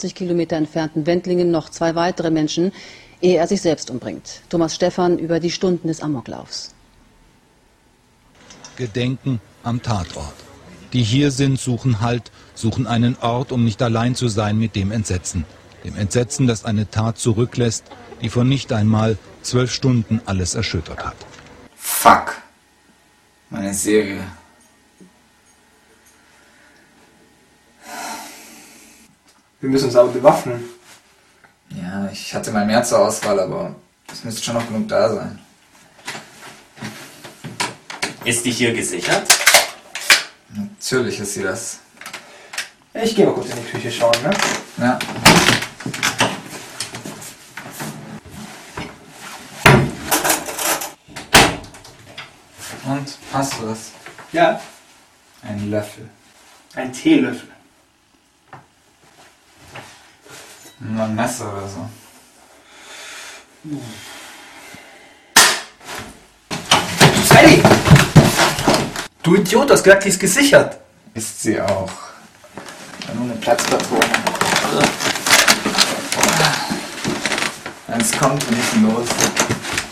50 Kilometer entfernten Wendlingen noch 2 weitere Menschen, ehe er sich selbst umbringt. Thomas Stephan über die Stunden des Amoklaufs. Gedenken am Tatort. Die hier sind, suchen Halt, suchen einen Ort, um nicht allein zu sein mit dem Entsetzen. Dem Entsetzen, das eine Tat zurücklässt, die vor nicht einmal 12 Stunden alles erschüttert hat. Fuck. Meine Serie. Wir müssen uns aber bewaffnen. Ja, ich hatte mal mehr zur Auswahl, aber es müsste schon noch genug da sein. Ist die hier gesichert? Natürlich ist sie das. Ich gehe mal kurz in die Küche schauen, ne? Ja. Und, hast du das? Ja. Ein Löffel. Ein Teelöffel. Nur ein Messer oder so. Freddy! Du Idiot, du hast gesagt, die ist gesichert. Ist sie auch. Nur eine Platzpatrone. Wenn es kommt, bin ich los.